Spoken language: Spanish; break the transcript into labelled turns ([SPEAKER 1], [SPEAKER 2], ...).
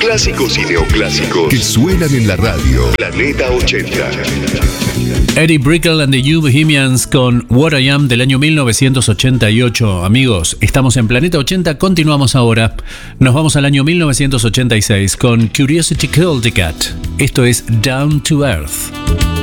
[SPEAKER 1] clásicos y neoclásicos que suenan en la radio. Planeta 80.
[SPEAKER 2] Eddie Brickell and the You Bohemians con What I Am del año 1988. Amigos, estamos en Planeta 80, continuamos ahora. Nos vamos al año 1986 con Curiosity Killed the Cat. Esto es Down to Earth.